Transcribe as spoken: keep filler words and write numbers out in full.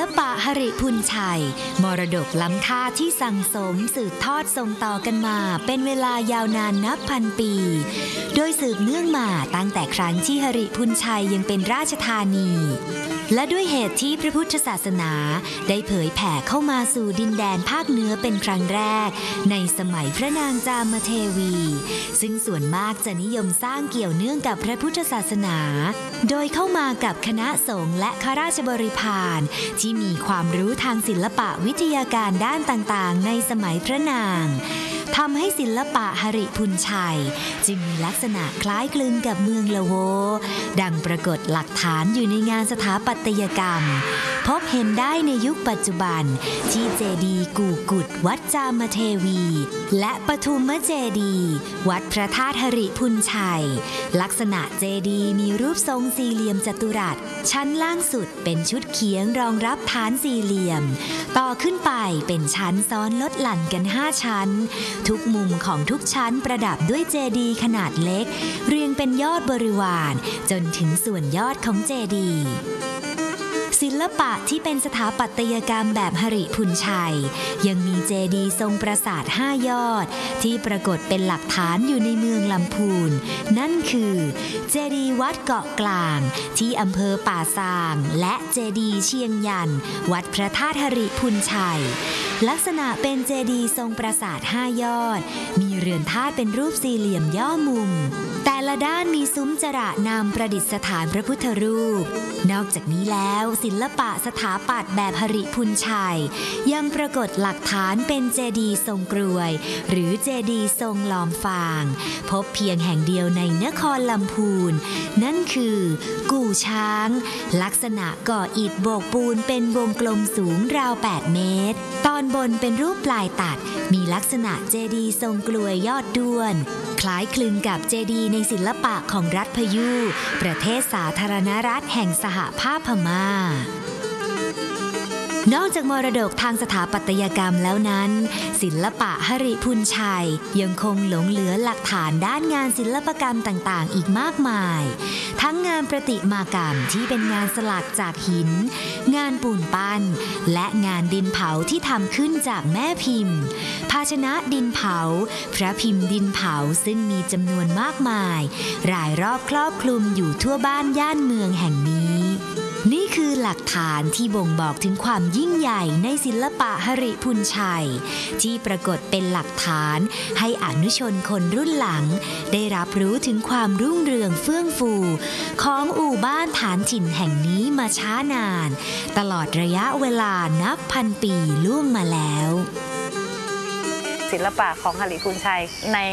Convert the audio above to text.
ลปะหริพูนชัยมรดกล้ำค่าที่สั่งสมสืบทอดส่งต่อกันมาเป็นเวลายาวนานนับพันปีโดยสืบเนื่องมาตั้งแต่ครั้งที่หริพูนชัยยังเป็นราชธานีและด้วยเหตุที่พระพุทธศาสนาได้เผยแผ่เข้ามาสู่ดินแดนภาคเหนือเป็นครั้งแรกในสมัยพระนางจามเทวีซึ่งส่วนมากจะนิยมสร้างเกี่ยวเนื่องกับพระพุทธศาสนาโดยเข้ามากับคณะสงฆ์และข้าราชบริพารที่มีความรู้ทางศิลปะวิทยาการด้านต่างๆในสมัยพระนางทำให้ศิลปะหริพูนชัยจึงมีลักษณะคล้ายคลึงกับเมืองละโวดังปรากฏหลักฐานอยู่ในงานสถาปัตยกรรมพบเห็นได้ในยุคปัจจุบันที่เจดีย์กู่กุดวัดจามเทวีและปทุมเจดีย์วัดพระธาตุหริพูนชัยลักษณะเจดีย์มีรูปทรงสี่เหลี่ยมจัตุรัสชั้นล่างสุดเป็นชุดเขียงรองรับฐานสี่เหลี่ยมต่อขึ้นไปเป็นชั้นซ้อนลดหลั่นกันห้าชั้นทุกมุมของทุกชั้นประดับด้วยเจดีย์ขนาดเล็กเรียงเป็นยอดบริวารจนถึงส่วนยอดของเจดีย์ศิลปะที่เป็นสถาปัตยกรรมแบบหริพูนชัยยังมีเจดีย์ทรงปราสาทห้ายอดที่ปรากฏเป็นหลักฐานอยู่ในเมืองลำพูนนั่นคือเจดีย์วัดเกาะกลางที่อำเภอป่าซางและเจดีย์เชียงยันวัดพระธาตุหริพูนชัยลักษณะเป็นเจดีย์ทรงปราสาทห้ายอดมีเรือนธาตุเป็นรูปสี่เหลี่ยมย่อมุมแต่ละด้านมีซุ้มจระนำประดิษฐานพระพุทธรูปนอกจากนี้แล้วศิลปะสถาปัตย์แบบหริพูนชัยยังปรากฏหลักฐานเป็นเจดีย์ทรงกรวยหรือเจดีย์ทรงลอมฟางพบเพียงแห่งเดียวในนครลำพูนนั่นคือกู่ช้างลักษณะก่ออิฐโบกปูนเป็นวงกลมสูงราวแปดเมตรตอนบนเป็นรูปปลายตัดมีลักษณะเจดีย์ทรงกลวยยอดด้วนคล้ายคลึงกับเจดีย์ในศิลปะของรัฐพยูประเทศสาธารณรัฐแห่งสหภาพพม่านอกจากมรดกทางสถาปัตยกรรมแล้วนั้นศิลปะหริพูนชัยยังคงหลงเหลือหลักฐานด้านงานศิลปกรรมต่างๆอีกมากมายทั้งงานประติมากรรมที่เป็นงานสลักจากหินงานปูนปั้นและงานดินเผาที่ทำขึ้นจากแม่พิมพ์ภาชนะดินเผาพระพิมพ์ดินเผาซึ่งมีจำนวนมากมายรายรอบครอบคลุมอยู่ทั่วบ้านย่านเมืองแห่งนี้นี่คือหลักฐานที่บ่งบอกถึงความยิ่งใหญ่ในศิลปะหริพูนชัยที่ปรากฏเป็นหลักฐานให้อนุชนคนรุ่นหลังได้รับรู้ถึงความรุ่งเรืองเฟื่องฟูของอู่บ้านฐานถิ่นแห่งนี้มาช้านานตลอดระยะเวลานับพันปีล่วงมาแล้วศิลปะของหริพูนชัยใน